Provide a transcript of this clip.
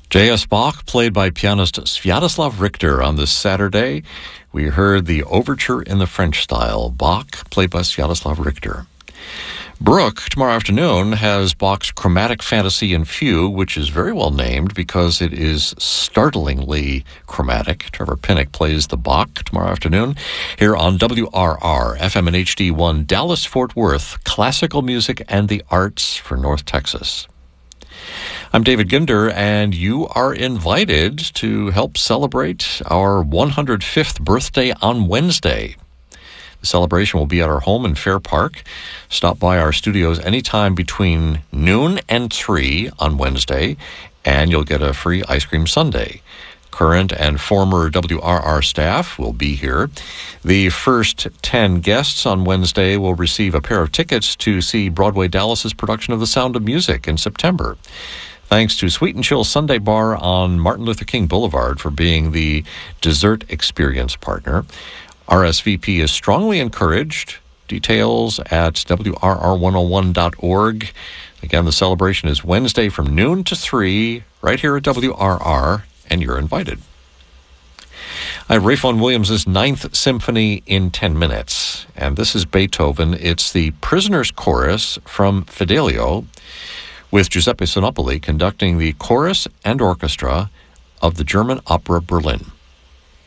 J.S. Bach, played by pianist Sviatoslav Richter on this Saturday. We heard the Overture in the French style, Bach, played by Sviatoslav Richter. Brooke, tomorrow afternoon, has Bach's Chromatic Fantasy in Fugue, which is very well named because it is startlingly chromatic. Trevor Pinnock plays the Bach tomorrow afternoon here on WRR, FM and HD1, Dallas-Fort Worth, classical music and the arts for North Texas. I'm David Ginder, and you are invited to help celebrate our 105th birthday on Wednesday. The celebration will be at our home in Fair Park. Stop by our studios anytime between noon and 3 on Wednesday, and you'll get a free ice cream sundae. Current and former WRR staff will be here. The first 10 guests on Wednesday will receive a pair of tickets to see Broadway Dallas's production of The Sound of Music in September. Thanks to Sweet and Chill Sunday Bar on Martin Luther King Boulevard for being the dessert experience partner. RSVP is strongly encouraged. Details at WRR101.org. Again, the celebration is Wednesday from noon to 3 right here at WRR, and you're invited. I have Ralph Vaughan Williams' Ninth Symphony in 10 minutes, and this is Beethoven. It's the Prisoner's Chorus from Fidelio, with Giuseppe Sinopoli conducting the chorus and orchestra of the German Opera Berlin.